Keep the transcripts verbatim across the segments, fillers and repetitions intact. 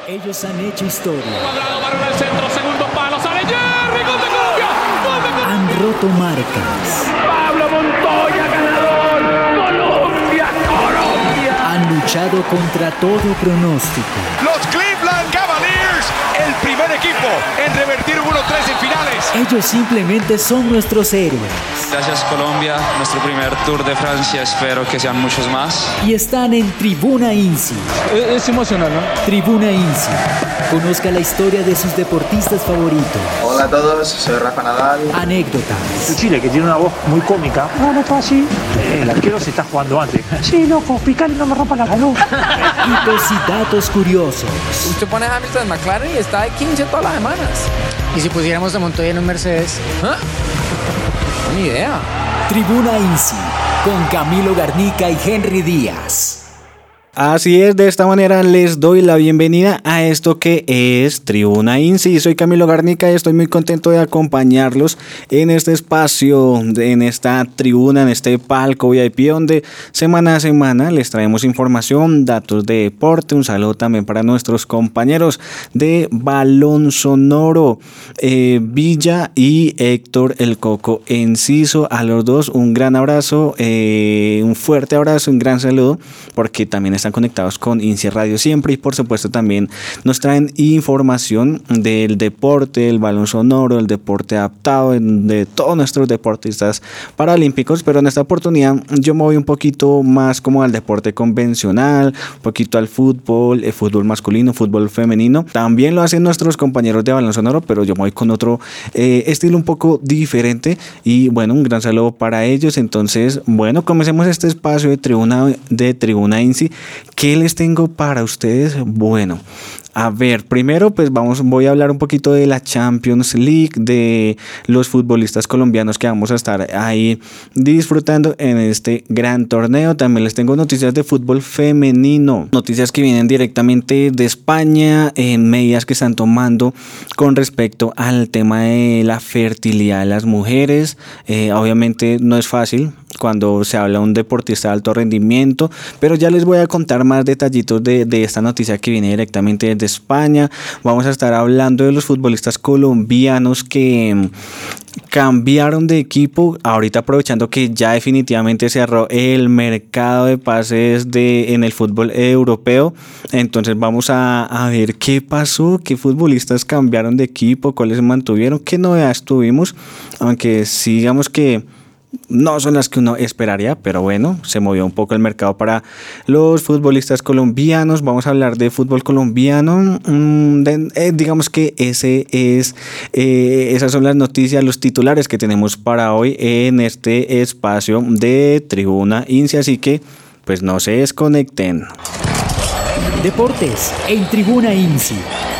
Ellos han hecho historia. Cuadrado, balón al centro, segundo palo, sale Jerry, gol de Colombia, gol de Colombia. Han roto marcas. Pablo Montoya, ganador. Colombia, Colombia. Han luchado contra todo pronóstico. Los Cleveland Cavaliers, el primer equipo en revertir un uno tres en finales. Ellos simplemente son nuestros héroes. Gracias Colombia, nuestro primer Tour de Francia, espero que sean muchos más. Y están en Tribuna INSI. Es, es emocional, ¿no? Tribuna INSI. Conozca la historia de sus deportistas favoritos. Hola a todos, soy Rafa Nadal. Anécdotas. Chile, que tiene una voz muy cómica. No, no está así. El arquero se está jugando antes. Sí, loco, picar y no me rompa la salud. Hitos y datos curiosos. Usted pone a Hamilton en McLaren y está de quince todas las semanas. ¿Y si pusiéramos a Montoya en un Mercedes? ¿Ah? Ni idea. Tribuna INSI, con Camilo Garnica y Henry Díaz. Así es, de esta manera les doy la bienvenida a esto que es Tribuna INSI. Soy Camilo Garnica y estoy muy contento de acompañarlos en este espacio, en esta tribuna, en este palco V I P, donde semana a semana les traemos información, datos de deporte. Un saludo también para nuestros compañeros de Balón Sonoro, eh, Villa y Héctor El Coco Enciso. A los dos un gran abrazo, eh, un fuerte abrazo, un gran saludo, porque también están conectados con INSI Radio siempre y por supuesto también nos traen información del deporte, el balón sonoro, el deporte adaptado, de todos nuestros deportistas paralímpicos. Pero en esta oportunidad yo me voy un poquito más como al deporte convencional, un poquito al fútbol, el fútbol masculino, fútbol femenino. También lo hacen nuestros compañeros de balón sonoro, pero yo me voy con otro eh, estilo un poco diferente y bueno, un gran saludo para ellos. Entonces, bueno, comencemos este espacio de tribuna, de Tribuna INSI. ¿Qué les tengo para ustedes? Bueno, a ver, primero pues vamos, voy a hablar un poquito de la Champions League, de los futbolistas colombianos que vamos a estar ahí disfrutando en este gran torneo. También les tengo noticias de fútbol femenino, noticias que vienen directamente de España, en medidas que están tomando con respecto al tema de la fertilidad de las mujeres. Eh, obviamente no es fácil cuando se habla de un deportista de alto rendimiento, pero ya les voy a contar más detallitos de, de esta noticia que viene directamente desde España. Vamos a estar hablando de los futbolistas colombianos que cambiaron de equipo, ahorita aprovechando que ya definitivamente cerró el mercado de pases de, en el fútbol europeo. Entonces vamos a, a ver qué pasó, qué futbolistas cambiaron de equipo, cuáles se mantuvieron, qué novedades tuvimos, aunque sí, digamos que no son las que uno esperaría, pero bueno, se movió un poco el mercado para los futbolistas colombianos. Vamos a hablar de fútbol colombiano. Mm, de, eh, digamos que ese es, eh, esas son las noticias, los titulares que tenemos para hoy en este espacio de Tribuna INSI. Así que, pues no se desconecten. Deportes en Tribuna INSI.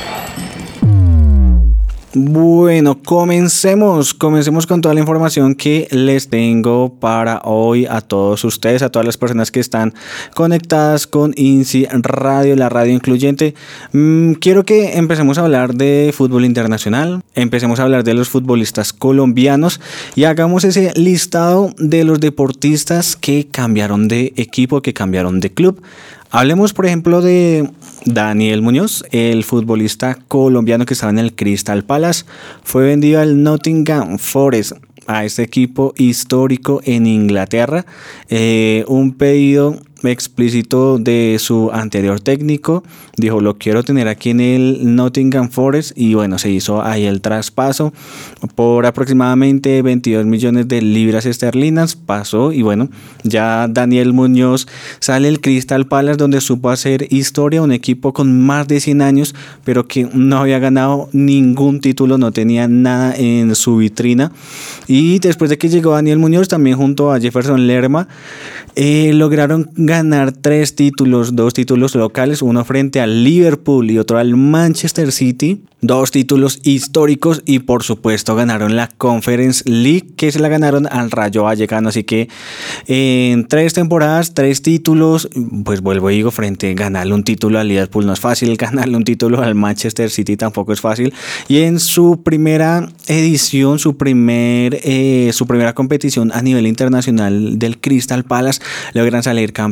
Bueno, comencemos, comencemos con toda la información que les tengo para hoy a todos ustedes, a todas las personas que están conectadas con INSI Radio, la radio incluyente. Mm, quiero que empecemos a hablar de fútbol internacional, empecemos a hablar de los futbolistas colombianos y hagamos ese listado de los deportistas que cambiaron de equipo, que cambiaron de club. Hablemos, por ejemplo, de Daniel Muñoz, el futbolista colombiano que estaba en el Crystal Palace. Fue vendido al Nottingham Forest, a este equipo histórico en Inglaterra. Eh, un pedido explícito de su anterior técnico, dijo: lo quiero tener aquí en el Nottingham Forest, y bueno, se hizo ahí el traspaso por aproximadamente veintidós millones de libras esterlinas. Pasó y bueno, ya Daniel Muñoz sale del Crystal Palace, donde supo hacer historia, un equipo con más de cien años, pero que no había ganado ningún título, no tenía nada en su vitrina. Y después de que llegó Daniel Muñoz, también junto a Jefferson Lerma, eh, lograron ganar tres títulos, dos títulos locales, uno frente al Liverpool y otro al Manchester City, dos títulos históricos, y por supuesto ganaron la Conference League, que se la ganaron al Rayo Vallecano. Así que en tres temporadas, tres títulos, pues vuelvo y digo, frente a ganarle un título al Liverpool no es fácil, ganarle un título al Manchester City tampoco es fácil, y en su primera edición, su primer eh, su primera competición a nivel internacional del Crystal Palace, logran salir campeones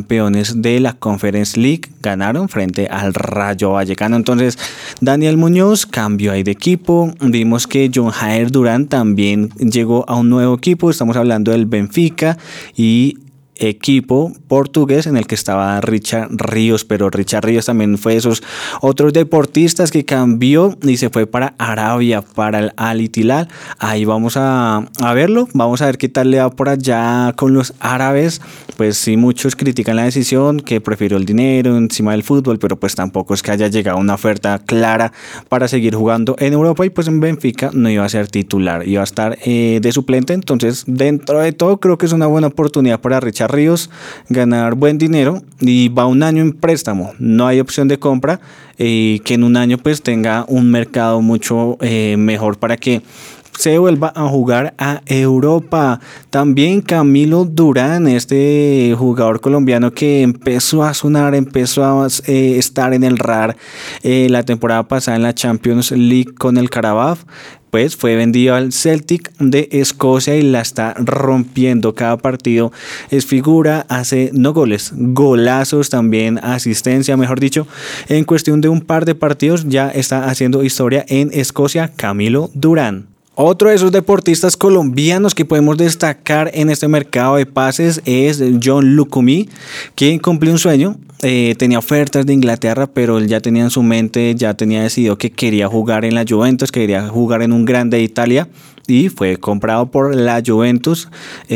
campeones de la Conference League, ganaron frente al Rayo Vallecano. Entonces Daniel Muñoz cambió ahí de equipo, vimos que John Jair Durán también llegó a un nuevo equipo, estamos hablando del Benfica y equipo portugués en el que estaba Richard Ríos, pero Richard Ríos también fue de esos otros deportistas que cambió y se fue para Arabia, para el Al Hilal. Ahí vamos a, a verlo, vamos a ver qué tal le va por allá con los árabes. Pues sí, muchos critican la decisión, que prefirió el dinero encima del fútbol, pero pues tampoco es que haya llegado una oferta clara para seguir jugando en Europa, y pues en Benfica no iba a ser titular, iba a estar eh, de suplente. Entonces dentro de todo creo que es una buena oportunidad para Richard Ríos ganar buen dinero, y va un año en préstamo, no hay opción de compra, y eh, que en un año pues tenga un mercado mucho eh, mejor para que se vuelva a jugar a Europa. También Camilo Durán, este jugador colombiano que empezó a sonar, empezó a eh, estar en el radar eh, la temporada pasada en la Champions League con el Karabakh, pues fue vendido al Celtic de Escocia y la está rompiendo. Cada partido es figura, hace no goles, golazos, también asistencia, mejor dicho. En cuestión de un par de partidos ya está haciendo historia en Escocia Camilo Durán. Otro de esos deportistas colombianos que podemos destacar en este mercado de pases es John Lucumí, quien cumplió un sueño. Eh, tenía ofertas de Inglaterra, pero él ya tenía en su mente, ya tenía decidido que quería jugar en la Juventus, que quería jugar en un grande de Italia, y fue comprado por la Juventus.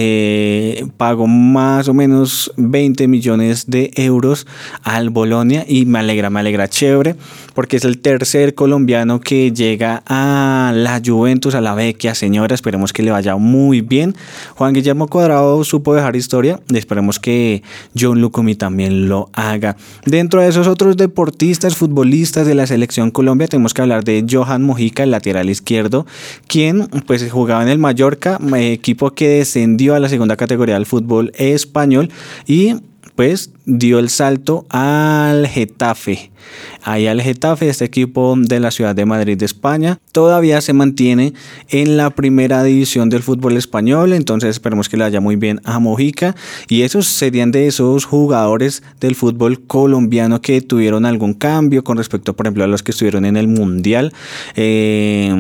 Eh, pagó más o menos veinte millones de euros al Bolonia, y me alegra, me alegra chévere, porque es el tercer colombiano que llega a la Juventus, a la Vecchia Señora. Esperemos que le vaya muy bien. Juan Guillermo Cuadrado supo dejar historia, y esperemos que John Lucumí también lo haga. Dentro de esos otros deportistas, futbolistas de la selección Colombia, tenemos que hablar de Johan Mojica, el lateral izquierdo, quien pues jugaba en el Mallorca, equipo que descendió a la segunda categoría del fútbol español, y pues dio el salto al Getafe. Ahí al Getafe, este equipo de la ciudad de Madrid de España, todavía se mantiene en la primera división del fútbol español. Entonces esperemos que le vaya muy bien a Mojica, y esos serían de esos jugadores del fútbol colombiano que tuvieron algún cambio con respecto, por ejemplo, a los que estuvieron en el Mundial. Eh,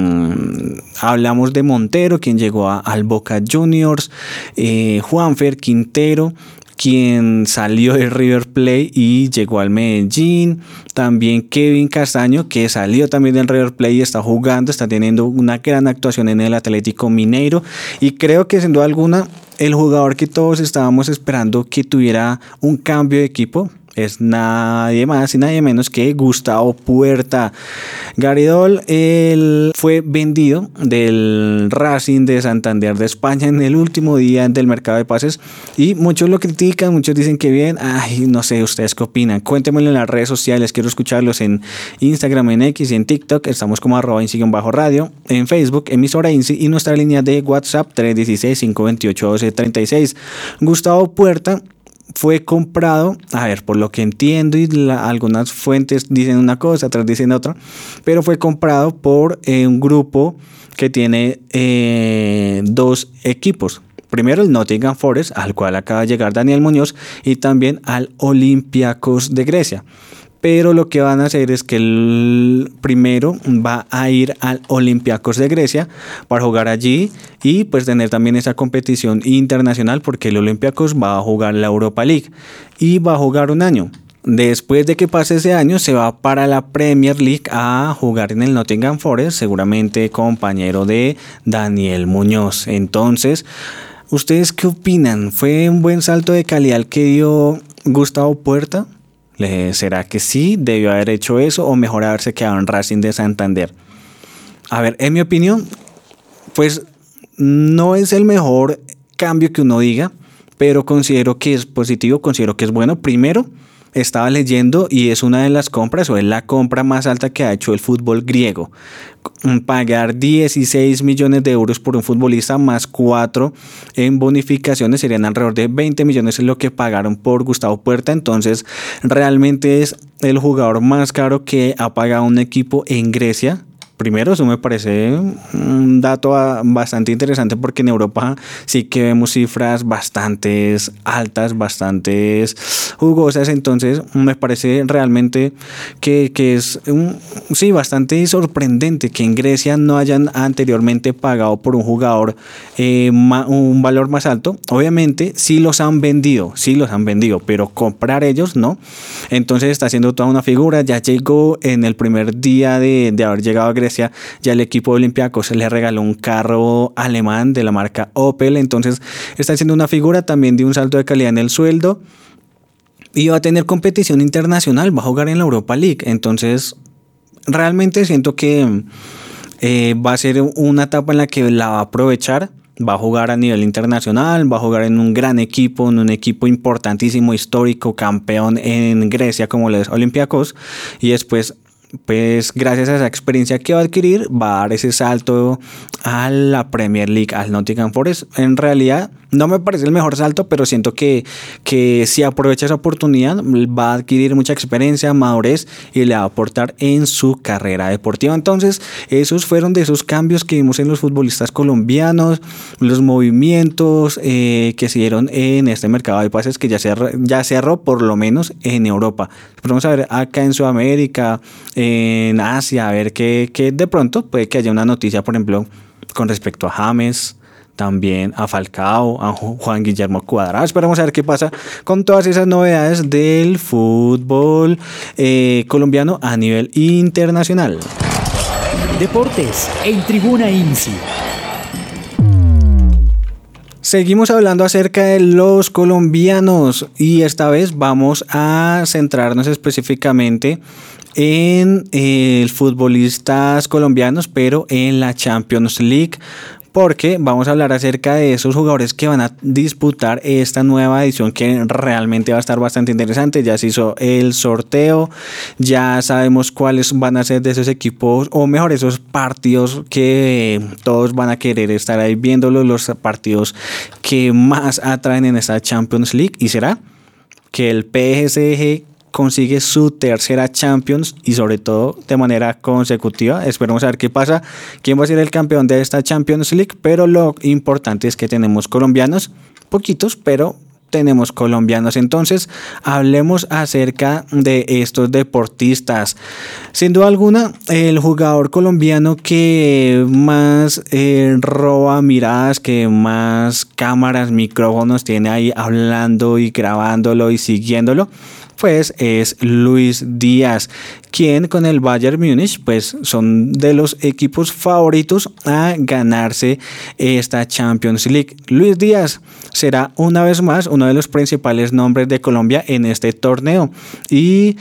hablamos de Montero, quien llegó a, al Boca Juniors, eh, Juanfer Quintero, quien salió de River Plate y llegó al Medellín. También Kevin Castaño, que salió también del River Plate y está jugando, está teniendo una gran actuación en el Atlético Mineiro, y creo que sin duda alguna el jugador que todos estábamos esperando que tuviera un cambio de equipo es nadie más y nadie menos que Gustavo Puerta. Garidol, él fue vendido del Racing de Santander de España en el último día del mercado de pases, y muchos lo critican, muchos dicen que bien. Ay, no sé, ¿ustedes qué opinan? Cuéntenmelo en las redes sociales, quiero escucharlos en Instagram, en X y en TikTok. Estamos como arroba insi-radio, en Facebook, emisora Insi, y nuestra línea de WhatsApp tres uno seis, cinco dos ocho, uno dos tres seis. Gustavo Puerta fue comprado, a ver, por lo que entiendo, y la, algunas fuentes dicen una cosa, otras dicen otra, pero fue comprado por eh, un grupo que tiene eh, dos equipos. Primero el Nottingham Forest, al cual acaba de llegar Daniel Muñoz, y también al Olympiacos de Grecia. Pero lo que van a hacer es que el primero va a ir al Olympiacos de Grecia para jugar allí y pues tener también esa competición internacional, porque el Olympiacos va a jugar la Europa League y va a jugar un año. Después de que pase ese año se va para la Premier League a jugar en el Nottingham Forest, seguramente compañero de Daniel Muñoz. Entonces, ¿ustedes qué opinan? ¿Fue un buen salto de calidad el que dio Gustavo Puerta? ¿Será que sí debió haber hecho eso, o mejor haberse quedado en Racing de Santander? A ver, en mi opinión, pues no es el mejor cambio que uno diga, pero considero que es positivo, considero que es bueno. Primero, estaba leyendo y es una de las compras, o es la compra más alta que ha hecho el fútbol griego. Pagar dieciséis millones de euros por un futbolista más cuatro en bonificaciones serían alrededor de veinte millones, es lo que pagaron por Gustavo Puerta. Entonces realmente es el jugador más caro que ha pagado un equipo en Grecia, primero, eso me parece un dato bastante interesante porque en Europa sí que vemos cifras bastante altas, bastante jugosas, entonces me parece realmente que, que es un, sí, bastante sorprendente que en Grecia no hayan anteriormente pagado por un jugador eh, ma, un valor más alto. Obviamente sí los han vendido, sí los han vendido, pero comprar ellos no. Entonces está haciendo toda una figura, ya llegó en el primer día de, de haber llegado a Grecia, ya el equipo de Olympiacos le regaló un carro alemán de la marca Opel, entonces está haciendo una figura también de un salto de calidad en el sueldo y va a tener competición internacional, va a jugar en la Europa League, entonces realmente siento que eh, va a ser una etapa en la que la va a aprovechar. Va a jugar a nivel internacional, va a jugar en un gran equipo, en un equipo importantísimo, histórico, campeón en Grecia como lo es Olympiacos, y después pues gracias a esa experiencia que va a adquirir va a dar ese salto a la Premier League, al Nottingham Forest. En realidad no me parece el mejor salto, pero siento que, que si aprovecha esa oportunidad va a adquirir mucha experiencia, madurez y le va a aportar en su carrera deportiva. Entonces esos fueron de esos cambios que vimos en los futbolistas colombianos, los movimientos eh, que se dieron en este mercado de pases que ya cerró, ya cerró por lo menos en Europa. Vamos a ver acá en Sudamérica, en Asia, a ver qué, qué de pronto puede que haya una noticia, por ejemplo, con respecto a James, también a Falcao, a Juan Guillermo Cuadrado. Esperamos a ver qué pasa con todas esas novedades del fútbol eh, colombiano a nivel internacional. Deportes en Tribuna INSI. Seguimos hablando acerca de los colombianos y esta vez vamos a centrarnos específicamente en eh, futbolistas colombianos, pero en la Champions League, porque vamos a hablar acerca de esos jugadores que van a disputar esta nueva edición que realmente va a estar bastante interesante. Ya se hizo el sorteo, ya sabemos cuáles van a ser de esos equipos, o mejor, esos partidos que todos van a querer estar ahí viéndolos, los partidos que más atraen en esta Champions League. Y será que el P S G consigue su tercera Champions y sobre todo de manera consecutiva. Esperemos a ver qué pasa, quién va a ser el campeón de esta Champions League, pero lo importante es que tenemos colombianos, poquitos, pero tenemos colombianos. Entonces hablemos acerca de estos deportistas. Sin duda alguna, el jugador colombiano que más eh, roba miradas, que más cámaras, micrófonos tiene ahí hablando y grabándolo y siguiéndolo, pues es Luis Díaz, quien con el Bayern Múnich pues son de los equipos favoritos a ganarse esta Champions League. Luis Díaz será una vez más uno de los principales nombres de Colombia en este torneo y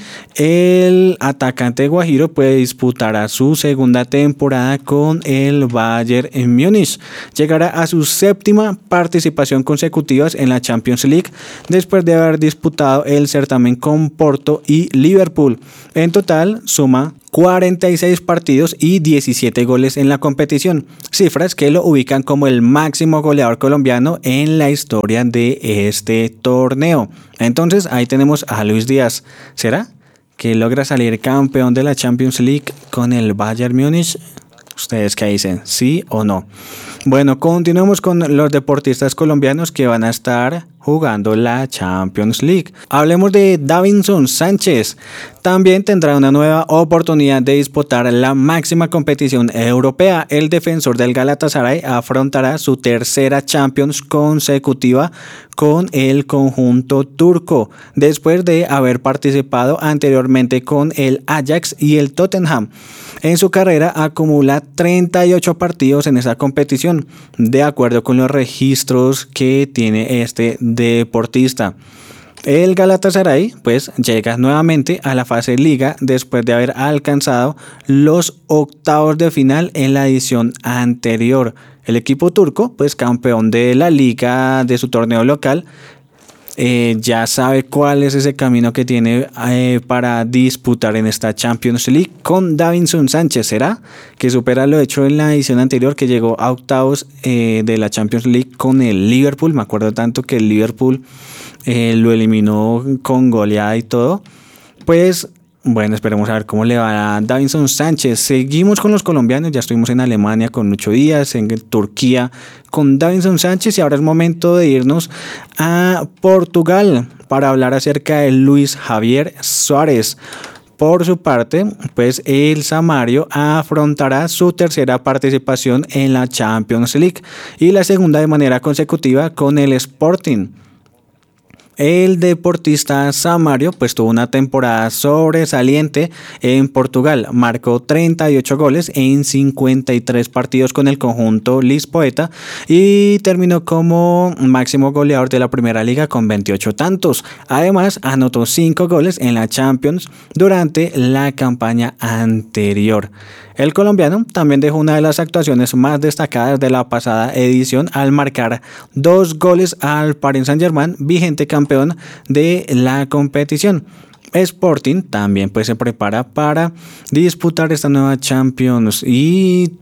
el atacante guajiro pues disputará su segunda temporada con el Bayern Múnich. Llegará a su séptima participación consecutiva en la Champions League después de haber disputado el certamen con Porto y Liverpool. En total suma cuarenta y seis partidos y diecisiete goles en la competición, cifras que lo ubican como el máximo goleador colombiano en la historia de este torneo. Entonces ahí tenemos a Luis Díaz. ¿Será que logra salir campeón de la Champions League con el Bayern Múnich? ¿Ustedes qué dicen? ¿Sí o no? Bueno, continuemos con los deportistas colombianos que van a estar jugando la Champions League. Hablemos de Davinson Sánchez. También tendrá una nueva oportunidad de disputar la máxima competición europea. El defensor del Galatasaray afrontará su tercera Champions consecutiva con el conjunto turco, después de haber participado anteriormente con el Ajax y el Tottenham. En su carrera acumula treinta y ocho partidos en esa competición, de acuerdo con los registros que tiene este deportista. El Galatasaray pues llega nuevamente a la fase Liga después de haber alcanzado los octavos de final en la edición anterior. El equipo turco, pues campeón de la Liga de su torneo local, Eh, ya sabe cuál es ese camino que tiene eh, para disputar en esta Champions League con Davinson Sánchez. ¿Será que supera lo hecho en la edición anterior, que llegó a octavos eh, de la Champions League con el Liverpool? Me acuerdo tanto que el Liverpool eh, lo eliminó con goleada y todo. Pues Bueno, esperemos a ver cómo le va a Davinson Sánchez. Seguimos con los colombianos, ya estuvimos en Alemania con Lucho Díaz, en Turquía con Davinson Sánchez y ahora es momento de irnos a Portugal para hablar acerca de Luis Javier Suárez. Por su parte, pues el Samario afrontará su tercera participación en la Champions League y la segunda de manera consecutiva con el Sporting. El deportista Samario pues tuvo una temporada sobresaliente en Portugal, marcó treinta y ocho goles en cincuenta y tres partidos con el conjunto Lisboeta y terminó como máximo goleador de la Primera Liga con veintiocho tantos. Además anotó cinco goles en la Champions durante la campaña anterior. El colombiano también dejó una de las actuaciones más destacadas de la pasada edición al marcar dos goles al Paris Saint-Germain, vigente campeón de la competición. Sporting también pues se prepara para disputar esta nueva Champions y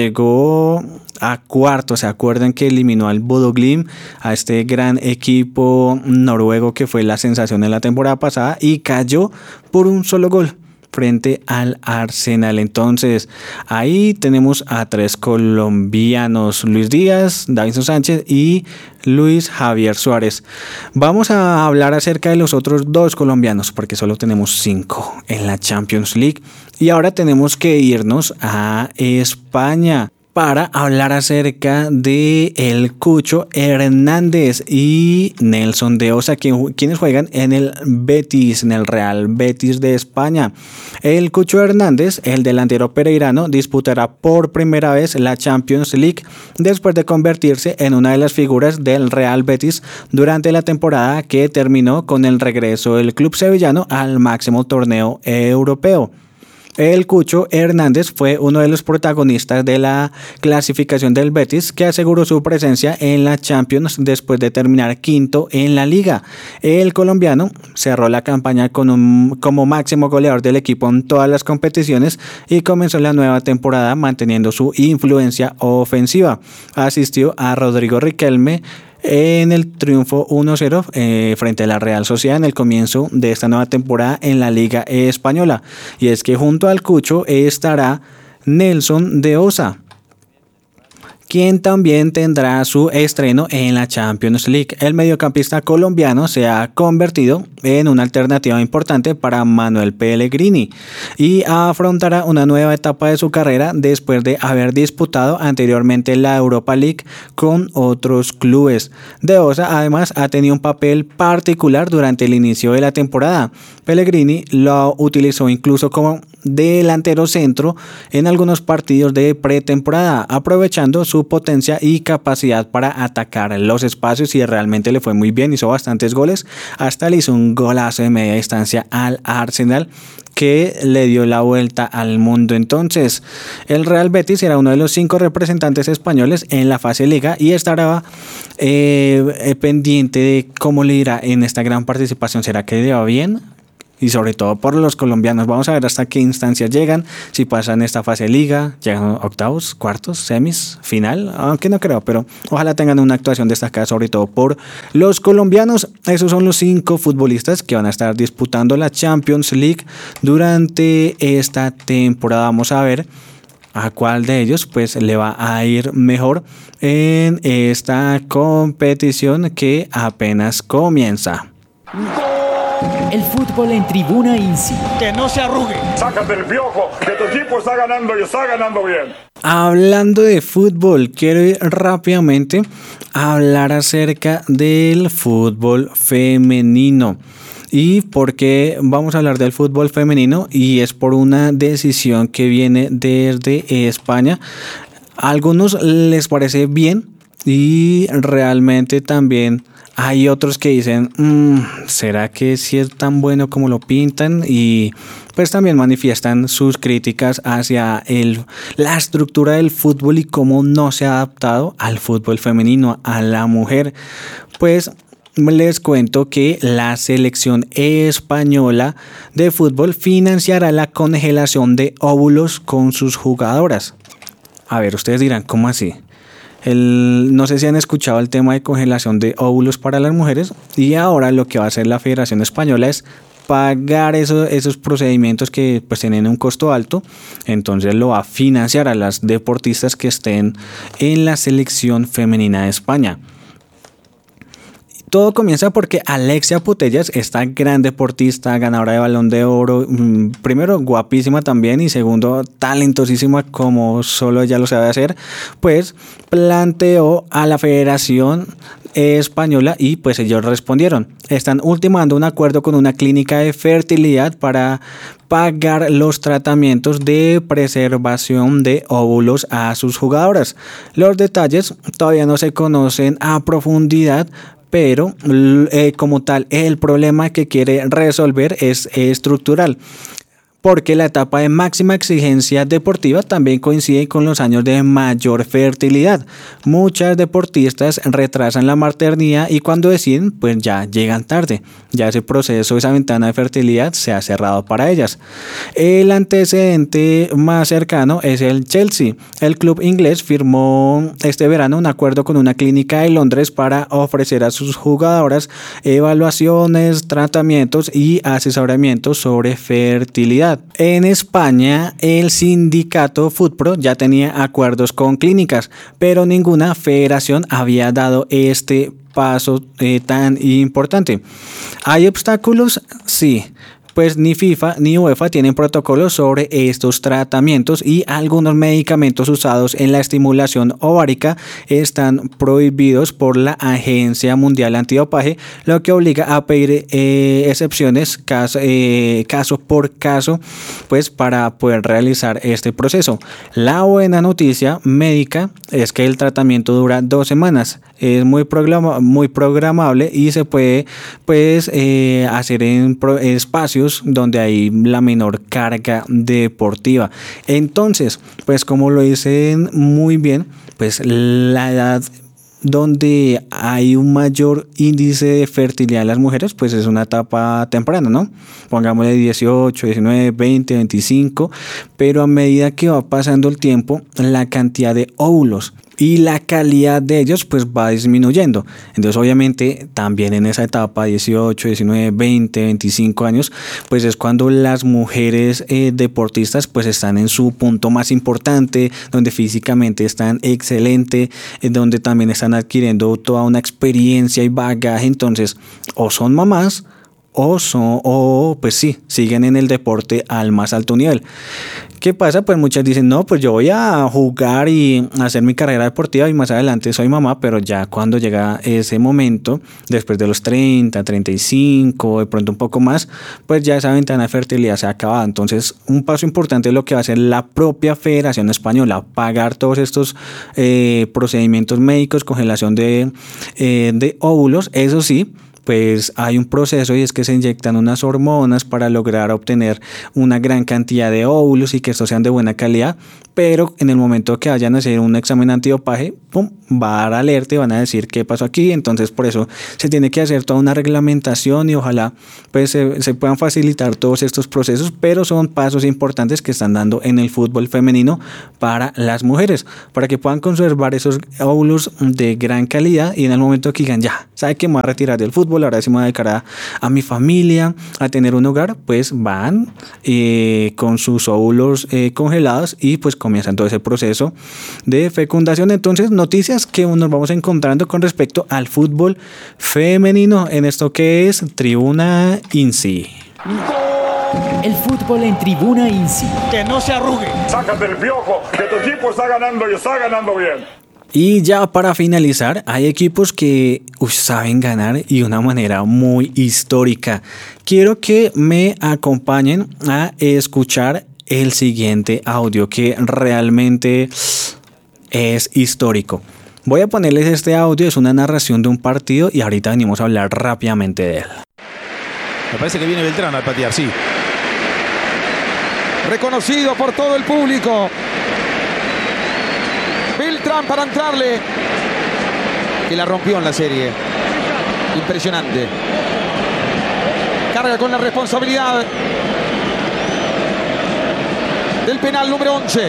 llegó a cuartos. Se acuerdan que eliminó al Bodo Glimt, a este gran equipo noruego que fue la sensación de la temporada pasada y cayó por un solo gol frente al Arsenal. Entonces ahí tenemos a tres colombianos: Luis Díaz, Davinson Sánchez y Luis Javier Suárez. Vamos a hablar acerca de los otros dos colombianos porque solo tenemos cinco en la Champions League y ahora tenemos que irnos a España para hablar acerca de el Cucho Hernández y Nelson de Osa, quienes juegan en el Betis, en el Real Betis de España. El Cucho Hernández, el delantero pereirano, disputará por primera vez la Champions League después de convertirse en una de las figuras del Real Betis durante la temporada que terminó con el regreso del club sevillano al máximo torneo europeo. El Cucho Hernández fue uno de los protagonistas de la clasificación del Betis, que aseguró su presencia en la Champions después de terminar quinto en la liga. El colombiano cerró la campaña con un, como máximo goleador del equipo en todas las competiciones y comenzó la nueva temporada manteniendo su influencia ofensiva. Asistió a Rodrigo Riquelme en el triunfo uno cero eh, frente a la Real Sociedad en el comienzo de esta nueva temporada en la Liga Española. Y es que junto al Cucho estará Nelson de Osa, quien también tendrá su estreno en la Champions League. El mediocampista colombiano se ha convertido en una alternativa importante para Manuel Pellegrini y afrontará una nueva etapa de su carrera después de haber disputado anteriormente la Europa League con otros clubes. De Osa además ha tenido un papel particular durante el inicio de la temporada. Pellegrini lo utilizó incluso como delantero centro en algunos partidos de pretemporada, aprovechando su potencia y capacidad para atacar los espacios y realmente le fue muy bien, hizo bastantes goles, hasta le hizo un golazo de media distancia al Arsenal que le dio la vuelta al mundo. Entonces el Real Betis será uno de los cinco representantes españoles en la fase liga y estará eh, pendiente de cómo le irá en esta gran participación. ¿Será que le va bien? Y sobre todo por los colombianos. Vamos a ver hasta qué instancias llegan, si pasan esta fase liga, llegan octavos, cuartos, semis, final, aunque no creo, pero ojalá tengan una actuación destacada sobre todo por los colombianos. Esos son los cinco futbolistas que van a estar disputando la Champions League durante esta temporada. Vamos a ver a cuál de ellos pues le va a ir mejor en esta competición que apenas comienza. El fútbol en Tribuna INSI. Que no se arrugue. Sácate el piojo, que tu equipo está ganando y está ganando bien. Hablando de fútbol, quiero ir rápidamente a hablar acerca del fútbol femenino. ¿Y por qué vamos a hablar del fútbol femenino? Y es por una decisión que viene desde España. A algunos les parece bien y realmente también hay otros que dicen, mmm, ¿será que sí es tan bueno como lo pintan? Y pues también manifiestan sus críticas hacia el, la estructura del fútbol y cómo no se ha adaptado al fútbol femenino, a la mujer. Pues les cuento que la selección española de fútbol financiará la congelación de óvulos con sus jugadoras. A ver, ustedes dirán, ¿cómo así? El, no sé si han escuchado el tema de congelación de óvulos para las mujeres y ahora lo que va a hacer la Federación Española es pagar eso, esos procedimientos que pues tienen un costo alto, entonces lo va a financiar a las deportistas que estén en la selección femenina de España. Todo comienza porque Alexia Putellas, esta gran deportista, ganadora de Balón de Oro, primero guapísima también y segundo talentosísima como solo ella lo sabe hacer, pues planteó a la Federación Española y pues ellos respondieron. Están ultimando un acuerdo con una clínica de fertilidad para pagar los tratamientos de preservación de óvulos a sus jugadoras. Los detalles todavía no se conocen a profundidad, pero eh, como tal el problema que quiere resolver es estructural, porque la etapa de máxima exigencia deportiva también coincide con los años de mayor fertilidad. Muchas deportistas retrasan la maternidad y cuando deciden, pues ya llegan tarde. Ya ese proceso, esa ventana de fertilidad se ha cerrado para ellas. El antecedente más cercano es el Chelsea. El club inglés firmó este verano un acuerdo con una clínica de Londres para ofrecer a sus jugadoras evaluaciones, tratamientos y asesoramientos sobre fertilidad. En España, el sindicato FUTPRO ya tenía acuerdos con clínicas, pero ninguna federación había dado este paso eh, tan importante. ¿Hay obstáculos? Sí. Pues ni FIFA ni UEFA tienen protocolos sobre estos tratamientos y algunos medicamentos usados en la estimulación ovárica están prohibidos por la Agencia Mundial Antidopaje, lo que obliga a pedir eh, excepciones caso, eh, caso por caso, pues para poder realizar este proceso. La buena noticia médica es que el tratamiento dura dos semanas, es muy, programa, muy programable y se puede pues eh, hacer en pro, espacios donde hay la menor carga deportiva. Entonces, pues como lo dicen muy bien, pues la edad donde hay un mayor índice de fertilidad en las mujeres, pues es una etapa temprana, ¿no? Pongámosle dieciocho, diecinueve, veinte, veinticinco, pero a medida que va pasando el tiempo, la cantidad de óvulos y la calidad de ellos pues va disminuyendo. Entonces obviamente también en esa etapa dieciocho, diecinueve, veinte, veinticinco años pues es cuando las mujeres eh, deportistas pues están en su punto más importante, donde físicamente están excelente, eh, donde también están adquiriendo toda una experiencia y bagaje. Entonces o son mamás o son o pues sí, siguen en el deporte al más alto nivel. ¿Qué pasa? Pues muchas dicen, no, pues yo voy a jugar y hacer mi carrera deportiva y más adelante soy mamá, pero ya cuando llega ese momento, después de los treinta, treinta y cinco, de pronto un poco más, pues ya esa ventana de fertilidad se ha acabado. Entonces, un paso importante es lo que va a hacer la propia Federación Española, pagar todos estos eh, procedimientos médicos, congelación de, eh, de óvulos, eso sí, pues hay un proceso y es que se inyectan unas hormonas para lograr obtener una gran cantidad de óvulos y que estos sean de buena calidad, pero en el momento que vayan a hacer un examen antidopaje, pum, va a dar alerta y van a decir qué pasó aquí. Entonces por eso se tiene que hacer toda una reglamentación y ojalá pues se, se puedan facilitar todos estos procesos, pero son pasos importantes que están dando en el fútbol femenino para las mujeres, para que puedan conservar esos óvulos de gran calidad y en el momento que digan, ya, ¿sabe que me voy a retirar del fútbol? Ahora sí me voy a dedicar a, a mi familia, a tener un hogar, pues van eh, con sus óvulos eh, congelados y pues comienzan todo ese proceso de fecundación. Entonces, noticias que nos vamos encontrando con respecto al fútbol femenino en esto que es Tribuna INSI. El fútbol en Tribuna INSI. Que no se arrugue. Sácate el piojo, que tu equipo está ganando y está ganando bien. Y ya para finalizar, hay equipos que uy, saben ganar y de una manera muy histórica. Quiero que me acompañen a escuchar el siguiente audio que realmente es histórico. Voy a ponerles este audio, es una narración de un partido y ahorita venimos a hablar rápidamente de él. Me parece que viene Beltrán al patear, sí. Reconocido por todo el público. Beltrán para entrarle, que la rompió en la serie. Impresionante. Carga con la responsabilidad del penal número once.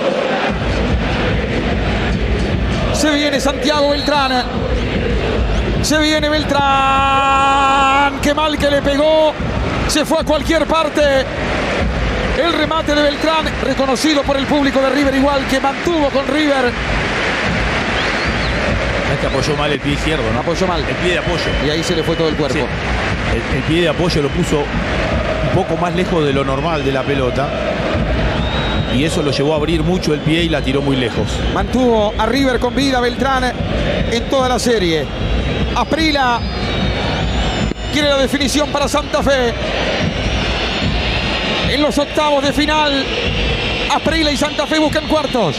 Se viene Santiago Beltrán. Se viene Beltrán. Qué mal que le pegó. Se fue a cualquier parte. El remate de Beltrán, reconocido por el público de River, igual que mantuvo con River. Es que apoyó mal el pie izquierdo, ¿no? Apoyó mal. El pie de apoyo. Y ahí se le fue todo el cuerpo. Sí. El, el pie de apoyo lo puso un poco más lejos de lo normal de la pelota. Y eso lo llevó a abrir mucho el pie y la tiró muy lejos. Mantuvo a River con vida Beltrán en toda la serie. Asprilla quiere la definición para Santa Fe. En los octavos de final, Asprilla y Santa Fe buscan cuartos.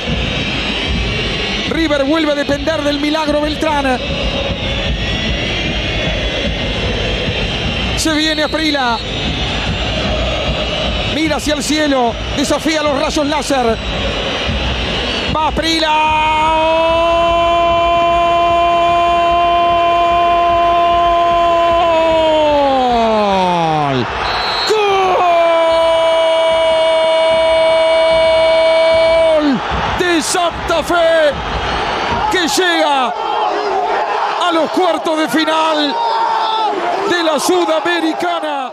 River vuelve a depender del milagro Beltrán. Se viene Asprilla. Mira hacia el cielo. Desafía los rayos láser. Va Asprilla. ¡Gol! De Santa Fe, que llega a los cuartos de final de la Sudamericana.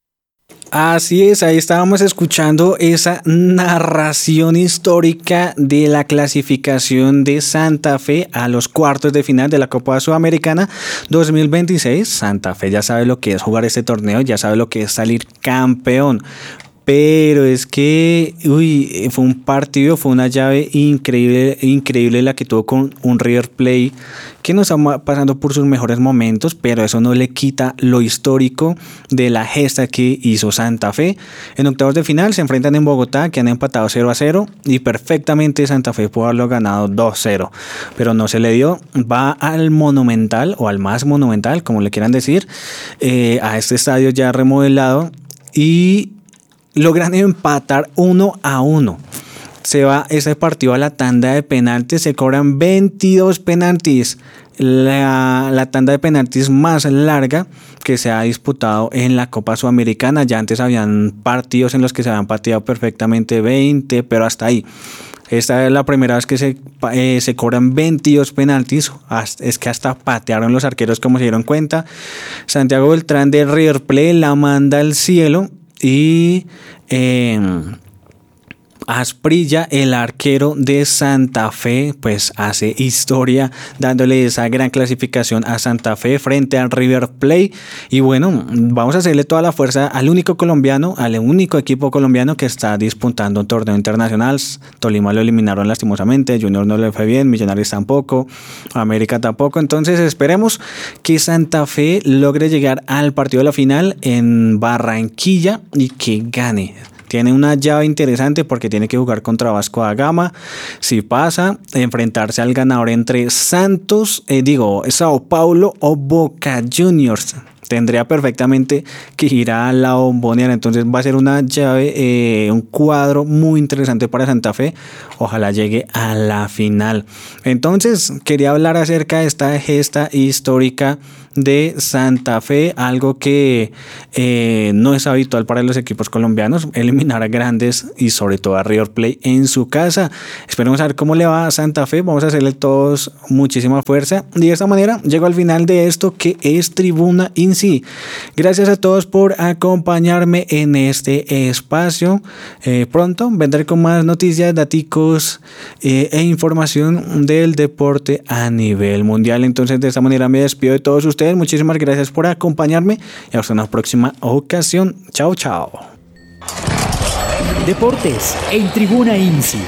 Así es, ahí estábamos escuchando esa narración histórica de la clasificación de Santa Fe a los cuartos de final de la Copa Sudamericana dos mil veintiséis. Santa Fe ya sabe lo que es jugar este torneo, ya sabe lo que es salir campeón. Pero es que, uy, fue un partido, fue una llave increíble, increíble la que tuvo con un River Plate que no está pasando por sus mejores momentos, pero eso no le quita lo histórico de la gesta que hizo Santa Fe. En octavos de final se enfrentan en Bogotá, que han empatado cero a cero, y perfectamente Santa Fe pudo haberlo ganado dos cero, pero no se le dio. Va al Monumental, o al más Monumental, como le quieran decir, eh, a este estadio ya remodelado, y logran empatar uno a uno. Se va ese partido a la tanda de penaltis, se cobran veintidós penaltis, la, la tanda de penaltis más larga que se ha disputado en la Copa Sudamericana. Ya antes habían partidos en los que se habían pateado perfectamente veinte, pero hasta ahí. Esta es la primera vez que se, eh, se cobran veintidós penaltis. Es que hasta patearon los arqueros, como se dieron cuenta. Santiago Beltrán de River Plate la manda al cielo. Y eh, Asprilla, el arquero de Santa Fe, pues hace historia dándole esa gran clasificación a Santa Fe frente al River Plate. Y bueno, vamos a hacerle toda la fuerza al único colombiano, al único equipo colombiano que está disputando un torneo internacional. Tolima lo eliminaron lastimosamente, Junior no le fue bien, Millonarios tampoco, América tampoco. Entonces esperemos que Santa Fe logre llegar al partido de la final en Barranquilla y que gane. Tiene una llave interesante porque tiene que jugar contra Vasco da Gama. Si pasa, enfrentarse al ganador entre Santos, eh, digo, Sao Paulo o Boca Juniors. Tendría perfectamente que ir a la Bombonera. Entonces va a ser una llave, eh, un cuadro muy interesante para Santa Fe. Ojalá llegue a la final. Entonces quería hablar acerca de esta gesta histórica de Santa Fe, algo que eh, no es habitual para los equipos colombianos, eliminar a grandes y sobre todo a River Plate en su casa. Esperemos a ver cómo le va a Santa Fe, vamos a hacerle todos muchísima fuerza y de esta manera llego al final de esto que es Tribuna Insi. Gracias a todos por acompañarme en este espacio. Eh, pronto vendré con más noticias, daticos eh, e información del deporte a nivel mundial. Entonces de esta manera me despido de todos ustedes. Muchísimas gracias por acompañarme y hasta una próxima ocasión. Chao, chao. Deportes en Tribuna Insi.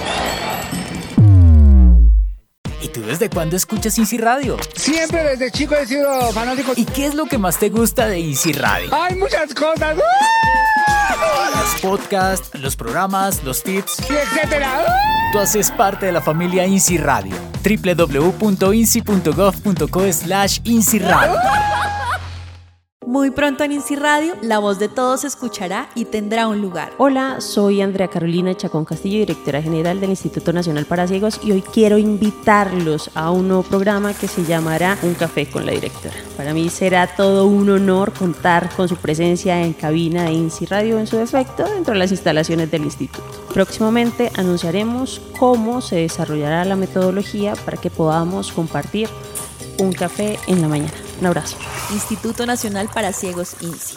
¿Y tú desde cuándo escuchas Insi Radio? Siempre desde chico he sido fanático. ¿Y qué es lo que más te gusta de Insi Radio? Hay muchas cosas. Los podcasts, los programas, los tips, y etcétera. Tú haces parte de la familia Insi Radio. doble u doble u doble u punto insi punto gov punto co slash Insi Radio. Muy pronto en Insi Radio, la voz de todos se escuchará y tendrá un lugar. Hola, soy Andrea Carolina Chacón Castillo, directora general del Instituto Nacional para Ciegos, y hoy quiero invitarlos a un nuevo programa que se llamará Un Café con la Directora. Para mí será todo un honor contar con su presencia en cabina de Insi Radio en su defecto dentro de las instalaciones del instituto. Próximamente anunciaremos cómo se desarrollará la metodología para que podamos compartir un café en la mañana. Un abrazo. Instituto Nacional para Ciegos INSI.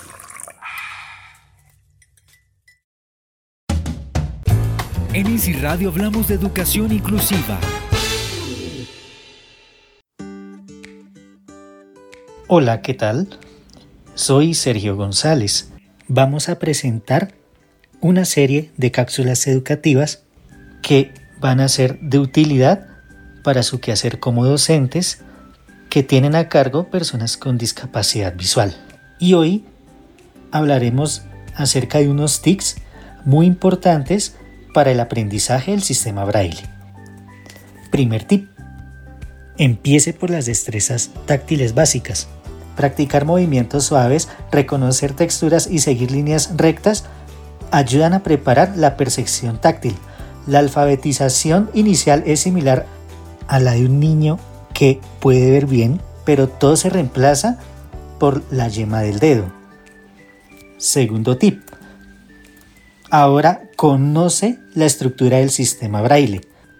En INSI Radio hablamos de educación inclusiva. Hola, ¿qué tal? Soy Sergio González. Vamos a presentar una serie de cápsulas educativas que van a ser de utilidad para su quehacer como docentes que tienen a cargo personas con discapacidad visual. Y hoy hablaremos acerca de unos tips muy importantes para el aprendizaje del sistema Braille. Primer tip: empiece por las destrezas táctiles básicas. Practicar movimientos suaves, reconocer texturas y seguir líneas rectas ayudan a preparar la percepción táctil. La alfabetización inicial es similar a la de un niño que puede ver bien, pero todo se reemplaza por la yema del dedo. Segundo tip: ahora conoce la estructura del sistema Braille.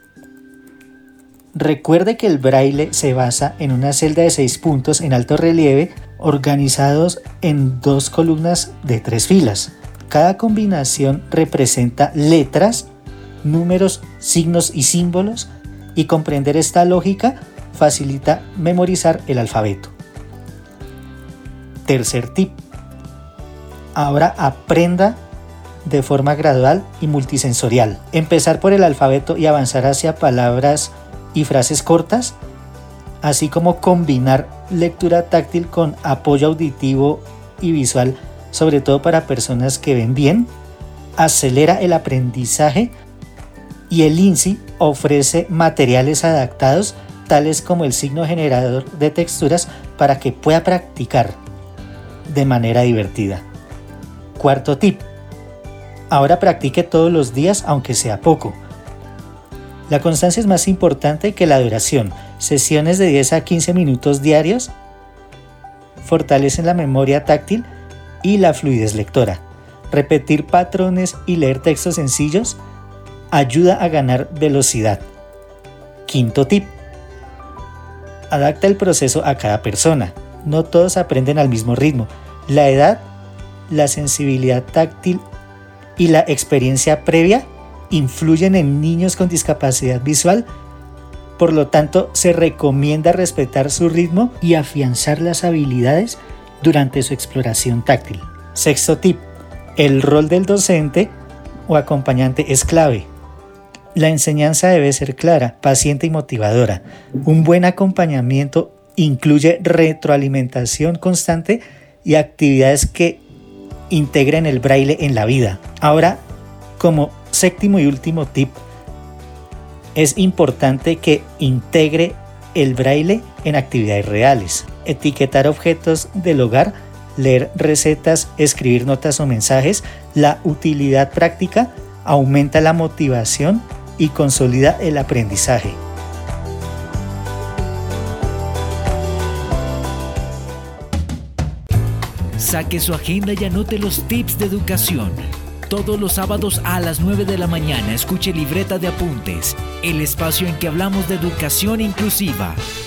Recuerde que el Braille se basa en una celda de seis puntos en alto relieve organizados en dos columnas de tres filas. Cada combinación representa letras, números, signos y símbolos, y comprender esta lógica facilita memorizar el alfabeto. Tercer tip: ahora aprenda de forma gradual y multisensorial. Empezar por el alfabeto y avanzar hacia palabras y frases cortas, así como combinar lectura táctil con apoyo auditivo y visual, sobre todo para personas que ven bien, acelera el aprendizaje, y el INSI ofrece materiales adaptados tales como el signo generador de texturas para que pueda practicar de manera divertida. Cuarto tip: ahora practique todos los días aunque sea poco. La constancia es más importante que la duración. Sesiones de diez a quince minutos diarios fortalecen la memoria táctil y la fluidez lectora. Repetir patrones y leer textos sencillos ayuda a ganar velocidad. Quinto tip: adapta el proceso a cada persona. No todos aprenden al mismo ritmo. La edad, la sensibilidad táctil y la experiencia previa influyen en niños con discapacidad visual, por lo tanto se recomienda respetar su ritmo y afianzar las habilidades durante su exploración táctil. Sexto tip: el rol del docente o acompañante es clave. La enseñanza debe ser clara, paciente y motivadora. Un buen acompañamiento incluye retroalimentación constante y actividades que integren el Braille en la vida. Ahora, como séptimo y último tip, es importante que integre el Braille en actividades reales. Etiquetar objetos del hogar, leer recetas, escribir notas o mensajes. La utilidad práctica aumenta la motivación y consolida el aprendizaje. Saque su agenda y anote los tips de educación. Todos los sábados a las nueve de la mañana escuche Libreta de Apuntes, el espacio en que hablamos de educación inclusiva.